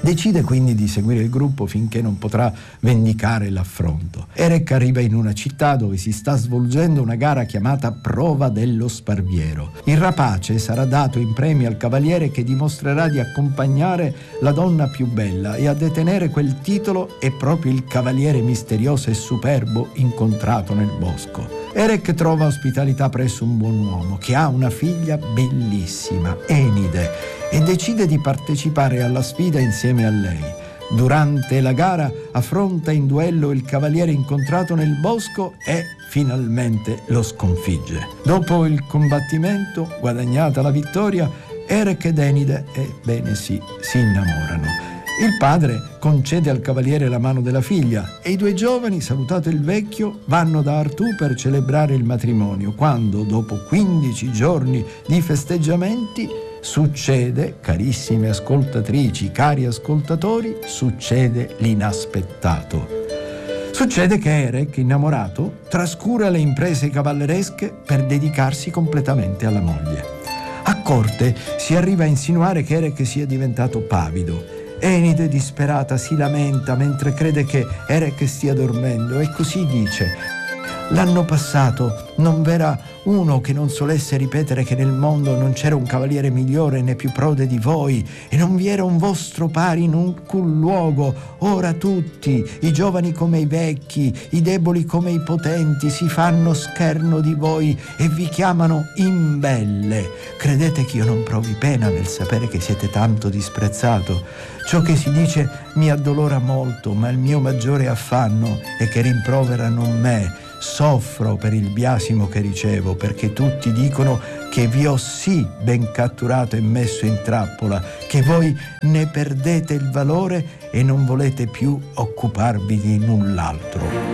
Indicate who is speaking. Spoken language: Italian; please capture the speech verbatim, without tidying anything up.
Speaker 1: Decide quindi di seguire il gruppo finché non potrà vendicare l'affronto. Erec arriva in una città dove si sta svolgendo una gara chiamata Prova dello Sparviero. Il rapace sarà dato in premio al cavaliere che dimostrerà di accompagnare la donna più bella, e a detenere quel titolo è proprio il cavaliere misterioso e superbo incontrato nel bosco. Erec trova ospitalità presso un buon uomo che ha una figlia bellissima, Enide, e decide di partecipare alla sfida insieme a lei. Durante la gara affronta in duello il cavaliere incontrato nel bosco e finalmente lo sconfigge. Dopo il combattimento, guadagnata la vittoria, Erec ed Enide, ebbene sì, si innamorano. Il padre concede al cavaliere la mano della figlia e i due giovani, salutato il vecchio, vanno da Artù per celebrare il matrimonio, quando, dopo quindici giorni di festeggiamenti, succede, carissime ascoltatrici, cari ascoltatori, succede l'inaspettato. Succede che Erec, innamorato, trascura le imprese cavalleresche per dedicarsi completamente alla moglie. A corte si arriva a insinuare che Erec sia diventato pavido. Enide, disperata, si lamenta mentre crede che Erec stia dormendo e così dice: «L'anno passato non v'era uno che non solesse ripetere che nel mondo non c'era un cavaliere migliore né più prode di voi, e non vi era un vostro pari in alcun luogo. Ora tutti, i giovani come i vecchi, i deboli come i potenti, si fanno scherno di voi e vi chiamano imbelle. Credete che io non provi pena nel sapere che siete tanto disprezzato? Ciò che si dice mi addolora molto, ma il mio maggiore affanno è che rimproverano me. Soffro per il biasimo che ricevo, perché tutti dicono che vi ho sì ben catturato e messo in trappola, che voi ne perdete il valore e non volete più occuparvi di null'altro».